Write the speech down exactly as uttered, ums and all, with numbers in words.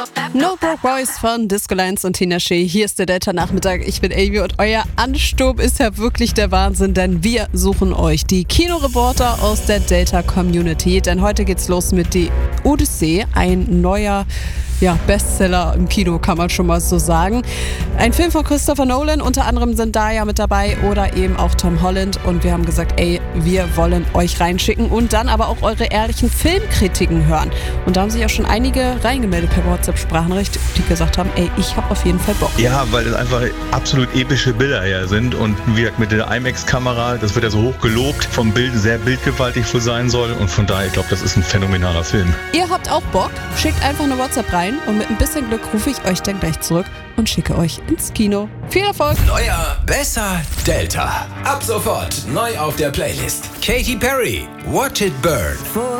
No Broke Boys von Disco Lines und Tina Shea. Hier ist der Delta-Nachmittag. Ich bin Amy und euer Ansturm ist ja wirklich der Wahnsinn, denn wir suchen euch die Kinoreporter aus der Delta-Community. Denn heute geht's los mit Die Odyssee, ein neuer ja, Bestseller im Kino, kann man schon mal so sagen. Ein Film von Christopher Nolan, unter anderem sind da ja mit dabei oder eben auch Tom Holland. Und wir haben gesagt, ey, wir wollen euch reinschicken und dann aber auch eure ehrlichen Filmkritiken hören. Und da haben sich auch schon einige reingemeldet per WhatsApp-Sprachnachricht, die gesagt haben, ey, ich habe auf jeden Fall Bock. Ja, weil es einfach absolut epische Bilder ja sind und wie gesagt, mit der IMAX-Kamera, das wird ja so hoch gelobt, vom Bild sehr bildgewaltig wohl sein soll und von daher, ich glaube, das ist ein phänomenaler Film. Ihr habt auch Bock? Schickt einfach eine WhatsApp rein und mit ein bisschen Glück rufe ich euch dann gleich zurück und schicke euch ins Kino. Viel Erfolg! Neuer, besser Delta. Ab sofort neu auf der Playlist. Katy Perry, Watch It Burn.